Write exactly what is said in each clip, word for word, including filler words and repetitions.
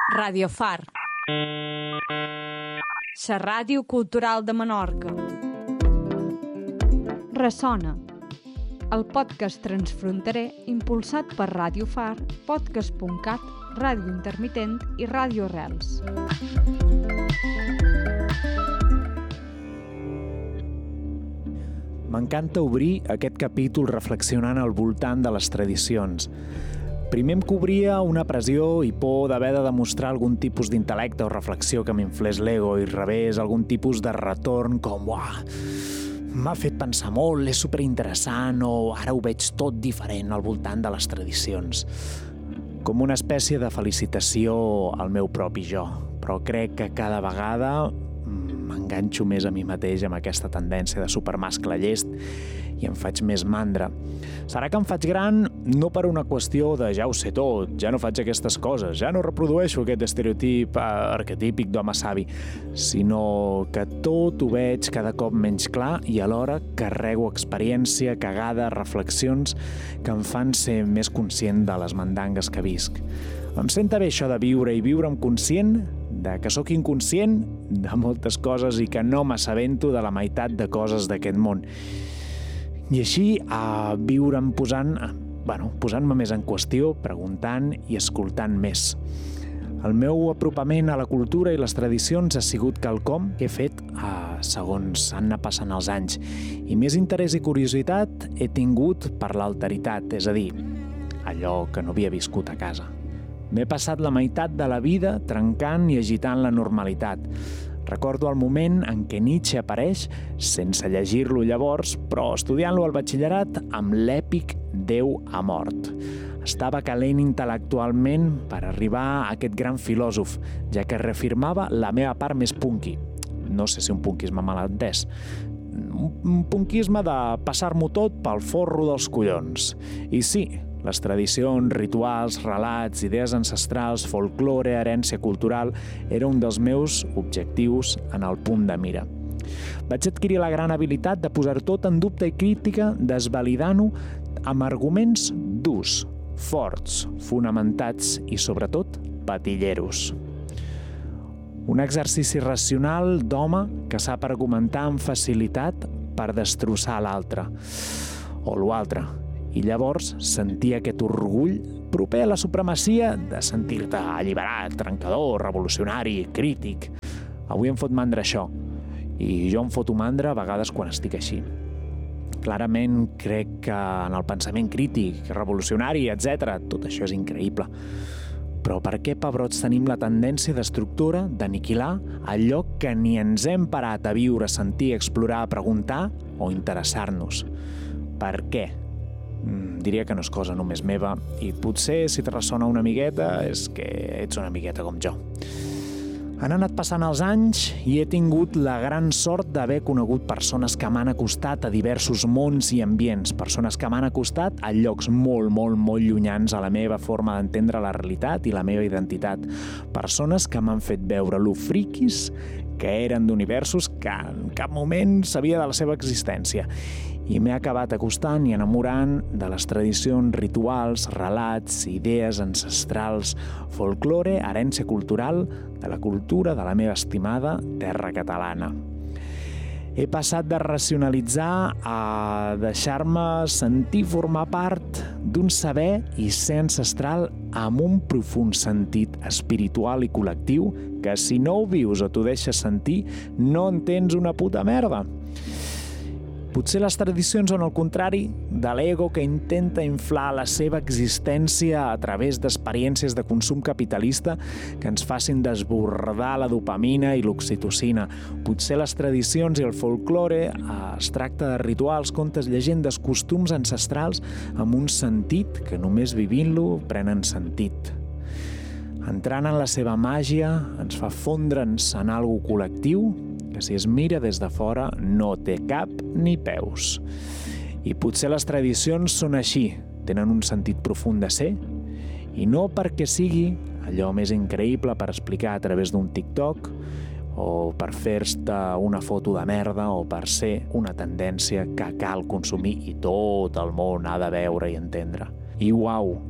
Radio Far, la ràdio cultural de Menorca. Ressona, el podcast transfronterer impulsat per Radio Far, podcast punt cat, Ràdio Intermitent i Ràdio Arrels. M'encanta obrir aquest capítol reflexionant al voltant de les tradicions. Primer em cobria una pressió i por d'haver de demostrar algun tipus d'intel·lecte o reflexió que m'inflés l'ego i rebés algun tipus de retorn com «Uah, m'ha fet pensar molt, és superinteressant» o «Ara ho veig tot diferent al voltant de les tradicions». Com una espècie de felicitació al meu propi jo. Però crec que cada vegada m'enganxo més a mi mateix amb aquesta tendència de supermascle llest i em faig més mandra. Serà que em faig gran no per una qüestió de ja ho sé tot, ja no faig aquestes coses, ja no reprodueixo aquest estereotip eh, arquetípic d'home savi, sinó que tot ho veig cada cop menys clar i alhora carrego experiència, cagada, reflexions que em fan ser més conscient de les mandangues que visc. Em senta bé això de viure i viure'm conscient de que sóc inconscient de moltes coses i que no m'assabento de la meitat de coses d'aquest món. I així, a viure'm posant, bueno, posant-me més en qüestió, preguntant i escoltant més. El meu apropament a la cultura i les tradicions ha sigut quelcom que he fet eh, segons han anat passant els anys. I més interès i curiositat he tingut per l'alteritat, és a dir, allò que no havia viscut a casa. M'he passat la meitat de la vida trencant i agitant la normalitat. Recordo el moment en què Nietzsche apareix, sense llegir-lo llavors, però estudiant-lo al batxillerat amb l'èpic Déu ha mort. Estava calent intel·lectualment per arribar a aquest gran filòsof, ja que reafirmava la meva part més punky. No sé si un punkisme malentès. Un punkisme de passar-m'ho tot pel forro dels collons. I sí, les tradicions, rituals, relats, idees ancestrals, folklore, herència cultural era un dels meus objectius en el punt de mira. Vaig adquirir la gran habilitat de posar tot en dubte i crítica, desvalidant-ho amb arguments durs, forts, fonamentats i, sobretot, patilleros. Un exercici racional d'home que sap argumentar amb facilitat per destrossar l'altre, o l'altre. I llavors sentia aquest orgull proper a la supremacia de sentir-te alliberat, trencador, revolucionari, crític. Avui em fot mandra això, i jo em foto mandra a vegades quan estic així. Clarament crec que en el pensament crític, revolucionari, etcètera, tot això és increïble. Però per què, pebrots, tenim la tendència destructora d'aniquilar allò que ni ens hem parat a viure, sentir, explorar, preguntar o interessar-nos? Per què? Diria que no és cosa només meva i potser si te ressona una amigueta és que ets una amigueta com jo. Han anat passant els anys i he tingut la gran sort d'haver conegut persones que m'han acostat a diversos mons i ambients, persones que m'han acostat a llocs molt, molt, molt llunyans a la meva forma d'entendre la realitat i la meva identitat, persones que m'han fet veure lo friquis que eren d'universos que en cap moment sabia de la seva existència. I m'he acabat acostant i enamorant de les tradicions, rituals, relats, idees ancestrals, folklore, herència cultural, de la cultura de la meva estimada terra catalana. He passat de racionalitzar a deixar-me sentir formar part d'un saber i ser ancestral amb un profund sentit espiritual i col·lectiu que si no ho vius o t'ho deixes sentir no entens una puta merda. Potser les tradicions són el contrari de l'ego que intenta inflar la seva existència a través d'experiències de consum capitalista que ens facin desbordar la dopamina i l'oxitocina. Potser les tradicions i el folklore es tracta de rituals, contes, llegendes, costums ancestrals amb un sentit que només vivint-lo prenen sentit. Entrant en la seva màgia ens fa fondre'ns en algo col·lectiu que si es mira des de fora no té cap ni peus. I potser les tradicions són així, tenen un sentit profund de ser, i no perquè sigui allò més increïble per explicar a través d'un TikTok o per fer-te una foto de merda o per ser una tendència que cal consumir i tot el món ha de veure i entendre. I uau,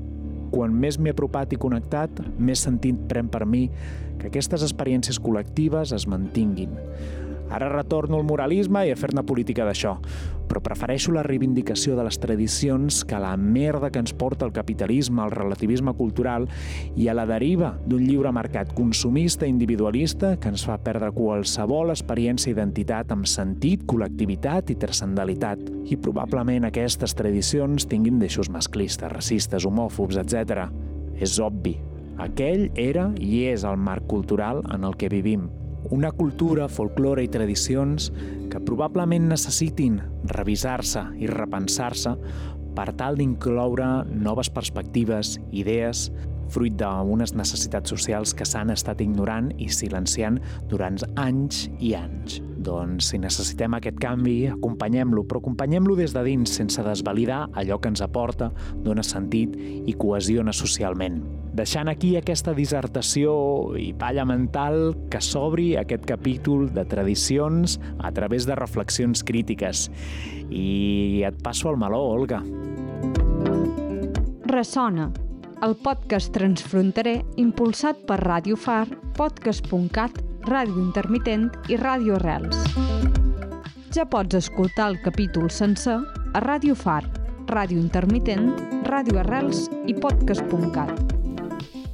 quan més m'he apropat i connectat, més sentit pren per mi que aquestes experiències col·lectives es mantinguin. Ara retorno al moralisme i a fer-ne política d'això, però prefereixo la reivindicació de les tradicions que la merda que ens porta el capitalisme, el relativisme cultural i a la deriva d'un lliure mercat consumista i individualista que ens fa perdre qualsevol experiència d'identitat amb sentit, col·lectivitat i transcendentalitat. I probablement aquestes tradicions tinguin deixos masclistes, racistes, homòfobs, etcètera. És obvi. Aquell era i és el marc cultural en el que vivim. Una cultura, folklore i tradicions que probablement necessitin revisar-se i repensar-se per tal d'incloure noves perspectives, idees, fruit d'unes necessitats socials que s'han estat ignorant i silenciant durant anys i anys. Doncs si necessitem aquest canvi, acompanyem-lo, però acompanyem-lo des de dins, sense desvalidar allò que ens aporta, dona sentit i cohesiona socialment. Deixant aquí aquesta dissertació i palla mental que s'obri aquest capítol de tradicions a través de reflexions crítiques. I et passo el meló, Olga. Ressona, el podcast transfronterer impulsat per Ràdio Far, podcast punt cat, Ràdio Intermitent i Ràdio Arrels. Ja pots escoltar el capítol sencer a Ràdio Far, Ràdio Intermitent, Ràdio Arrels i podcast punt cat.